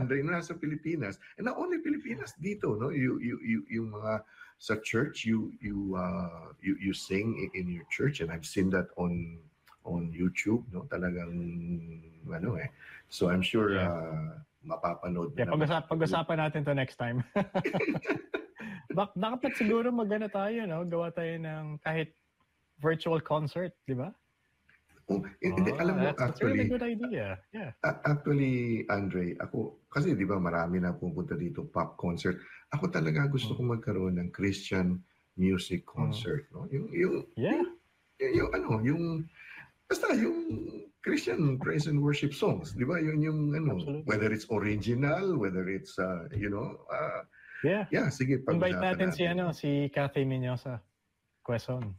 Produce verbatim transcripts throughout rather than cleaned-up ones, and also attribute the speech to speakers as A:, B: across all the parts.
A: Andre na nasa Pilipinas, and not only Pilipinas, dito, no? You, you, you, yung mga sa church, you, you, uh, you, you sing in your church, and I've seen that on on YouTube, no? Talagang, ano eh. So I'm sure,
B: yeah.
A: uh, mapapanood
B: na yeah, pag-usap, pag-usapan natin to next time. Bak dapat siguro magana tayo, no? Gawa tayo ng kahit virtual concert, di ba?
A: Oh, hindi,
B: oh,
A: alam mo,
B: that's,
A: actually,
B: that's really good idea. Yeah.
A: Actually, Andre, ako, kasi di ba marami na pupunta dito, pop concert. Ako talaga gusto mm. kong magkaroon ng Christian music concert, mm. no? Yung, yung,
B: yeah.
A: yung, yung, yung, ano, yung, basta yung Christian praise and worship songs, di ba? Yun yung, ano, Absolutely. Whether it's original, whether it's, uh, you know, uh,
B: yeah.
A: Yeah, sige,
B: invite natin, natin si, ano, si Cathy Miñosa, Quezon.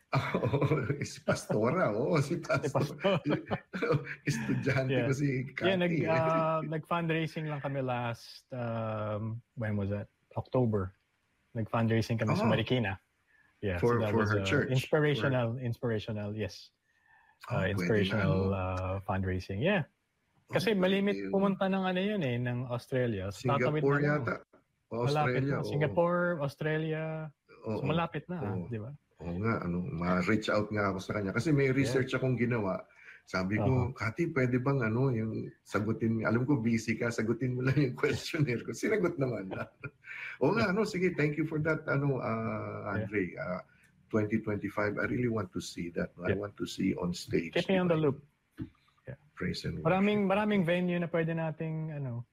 A: Oh, si Pastora, oh, si Pastora. Estudyante
B: yeah.
A: ko si Cathy.
B: Yeah, nag, uh, nag-fundraising lang kami last, um, when was that? October. Nag-fundraising kami oh. sa Marikina. Yeah,
A: for,
B: so that
A: for
B: was,
A: her
B: uh,
A: church.
B: Inspirational, for... inspirational, yes. Uh, oh, inspirational uh, fundraising. Yeah. Kasi oh, malimit yun. Pumunta ng ano yun eh, ng Australia. So,
A: Singapore yata.
B: O, Australia. Na. Oh. Singapore, Australia. Oh, so malapit na, oh. di ba?
A: Oo nga, ano, ma-reach out nga ako sa kanya. Kasi may research yeah. akong ginawa. Sabi ko, uh-huh. Cathy, pwede bang ano, yung sagutin, alam ko busy ka, sagutin mo lang yung questionnaire ko. Sinagot naman. Oo nga, ano, sige, thank you for that, ano, uh, Andre. Yeah. Uh, twenty twenty-five, I really want to see that. Yeah. I want to see on stage.
B: Keep me on the loop.
A: Yeah. Praise and worship.
B: Maraming, maraming venue na pwede nating, ano,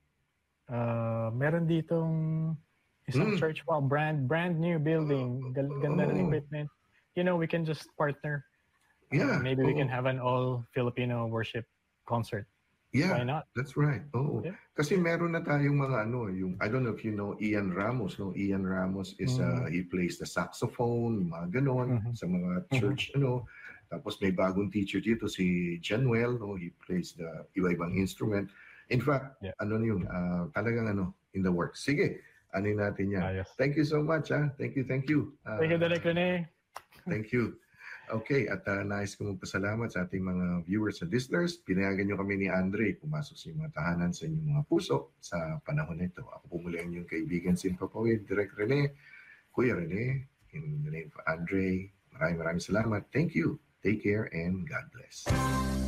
B: uh, meron ditong isang mm. church, wow, brand, brand new building. Ganda oh. ng equipment. You know, we can just partner.
A: Yeah.
B: Uh, maybe
A: oh.
B: we can have an all-Filipino worship concert.
A: Yeah,
B: why not?
A: That's right. Oh, yeah. Kasi meron na tayong mga ano, yung I don't know if you know Ian Ramos. No, Ian Ramos is mm-hmm. uh, he plays the saxophone, mga ganon mm-hmm. sa mga church. Mm-hmm. Ano, tapos may bagong teacher dito si Januel. No, he plays the iba-ibang instrument. In fact, yeah. ano yun, uh, talagang ano in the works. Sige, ano natin yan. Ah, yes. Thank you so much. Ah, thank you, thank you. Uh,
B: thank you, Direk Rene.
A: Thank you. Okay, at uh, nais ko magpasalamat sa ating mga viewers and listeners. Pinayagan nyo kami ni Andre pumasok sa mga tahanan sa inyong mga puso sa panahon nito. Ako po muli ang inyong kaibigan, Simpapawid, Direk Rene, Kuya Rene, in the name of Andre. Maraming maraming salamat. Thank you. Take care and God bless.